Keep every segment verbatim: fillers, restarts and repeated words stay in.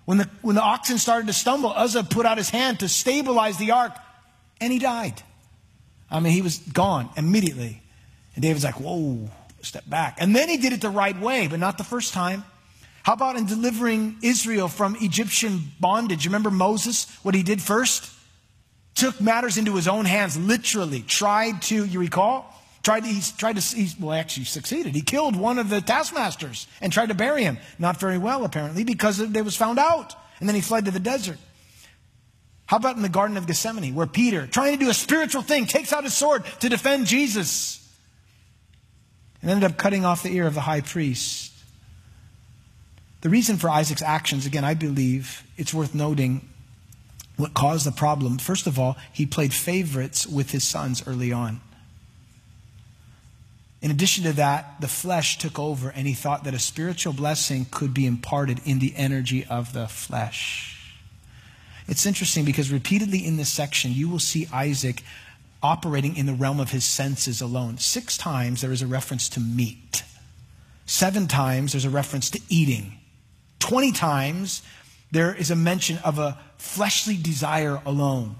When the, when the oxen started to stumble, Uzzah put out his hand to stabilize the ark, and he died. I mean, he was gone immediately. And David's like, whoa, step back. And then he did it the right way, but not the first time. How about in delivering Israel from Egyptian bondage? Remember Moses, what he did first? Took matters into his own hands, literally. Tried to, you recall? Tried to, he tried to, he, well, actually succeeded. He killed one of the taskmasters and tried to bury him. Not very well, apparently, because it was found out. And then he fled to the desert. How about in the Garden of Gethsemane, where Peter, trying to do a spiritual thing, takes out his sword to defend Jesus and ended up cutting off the ear of the high priest. The reason for Isaac's actions, again, I believe it's worth noting what caused the problem. First of all, he played favorites with his sons early on. In addition to that, the flesh took over, and he thought that a spiritual blessing could be imparted in the energy of the flesh. It's interesting because repeatedly in this section, you will see Isaac operating in the realm of his senses alone. Six times there is a reference to meat. Seven times there's a reference to eating. Twenty times there is a mention of a fleshly desire alone.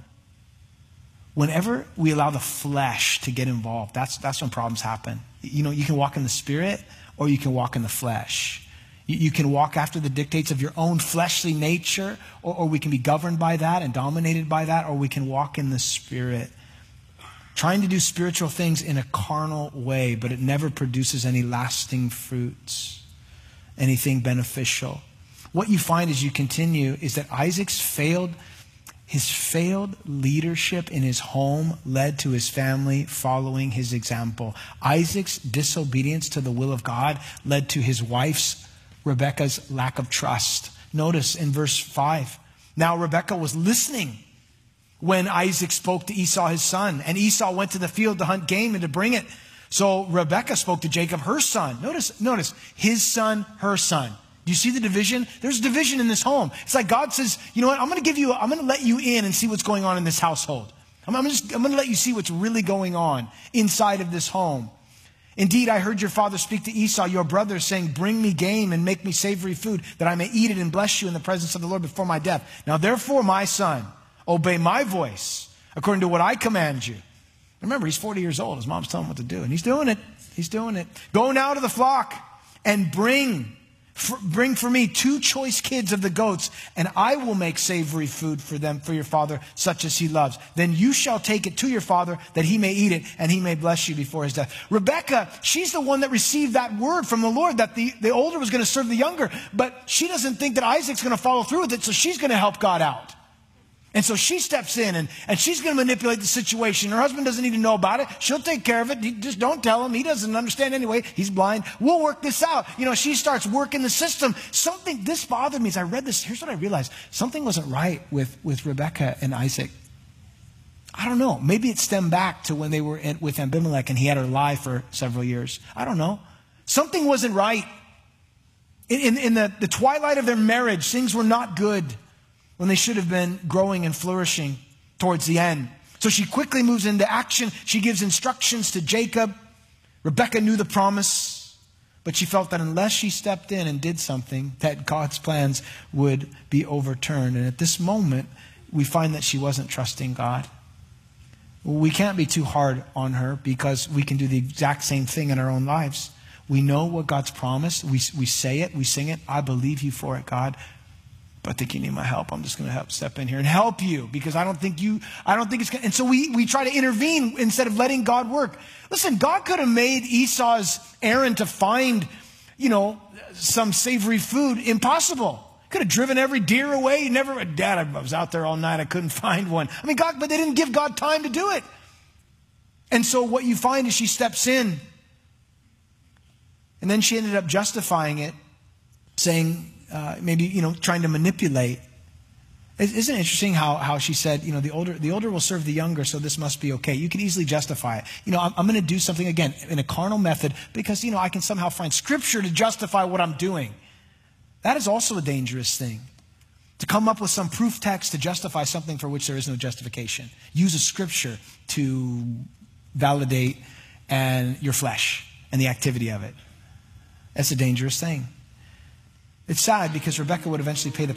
Whenever we allow the flesh to get involved, that's, that's when problems happen. You know, you can walk in the spirit or you can walk in the flesh. You, you can walk after the dictates of your own fleshly nature, or, or we can be governed by that and dominated by that, or we can walk in the spirit. Trying to do spiritual things in a carnal way, but it never produces any lasting fruits, anything beneficial. What you find as you continue is that Isaac's failed, his failed leadership in his home led to his family following his example. Isaac's disobedience to the will of God led to his wife's, Rebekah's, lack of trust. Notice in verse five, now Rebekah was listening when Isaac spoke to Esau, his son, and Esau went to the field to hunt game and to bring it. So Rebekah spoke to Jacob, her son. Notice, notice, his son, her son. Do you see the division? There's division in this home. It's like God says, you know what, I'm going to give you, I'm going to let you in and see what's going on in this household. I'm, I'm, just, I'm going to let you see what's really going on inside of this home. Indeed, I heard your father speak to Esau, your brother, saying, bring me game and make me savory food, that I may eat it and bless you in the presence of the Lord before my death. Now therefore, my son, obey my voice according to what I command you. Remember, he's forty years old. His mom's telling him what to do. And he's doing it. He's doing it. Go now to the flock and bring, for, bring for me two choice kids of the goats, and I will make savory food for them, for your father, such as he loves. Then you shall take it to your father, that he may eat it, and he may bless you before his death. Rebekah, she's the one that received that word from the Lord, that the, the older was going to serve the younger. But she doesn't think that Isaac's going to follow through with it, so she's going to help God out. And so she steps in and, and she's going to manipulate the situation. Her husband doesn't need to know about it. She'll take care of it. You just don't tell him. He doesn't understand anyway. He's blind. We'll work this out. You know, she starts working the system. Something, this bothered me as I read this. Here's what I realized. Something wasn't right with, with Rebekah and Isaac. I don't know. Maybe it stemmed back to when they were in, with Abimelech and he had her lie for several years. I don't know. Something wasn't right. In, in, in the, the twilight of their marriage, things were not good, when they should have been growing and flourishing towards the end. So she quickly moves into action. She gives instructions to Jacob. Rebekah knew the promise, but she felt that unless she stepped in and did something, that God's plans would be overturned. And at this moment, we find that she wasn't trusting God. We can't be too hard on her because we can do the exact same thing in our own lives. We know what God's promised. We, we say it, we sing it. I believe you for it, God. But I think you need my help. I'm just going to help step in here and help you because I don't think you, I don't think it's going to. And so we, we try to intervene instead of letting God work. Listen, God could have made Esau's errand to find, you know, some savory food impossible. Could have driven every deer away. He never, Dad, I was out there all night. I couldn't find one. I mean, God, but they didn't give God time to do it. And so what you find is she steps in. And then she ended up justifying it, saying, Uh, maybe, you know, trying to manipulate. Isn't it interesting how, how she said, you know, the older the older will serve the younger, so this must be okay. You can easily justify it. You know, I'm, I'm going to do something, again, in a carnal method because, you know, I can somehow find scripture to justify what I'm doing. That is also a dangerous thing. To come up with some proof text to justify something for which there is no justification. Use a scripture to validate and your flesh and the activity of it. That's a dangerous thing. It's sad because Rebekah would eventually pay the